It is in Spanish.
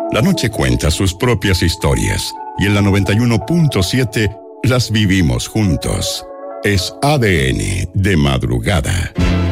La noche cuenta sus propias historias y en la 91.7 las vivimos juntos. Es ADN de madrugada.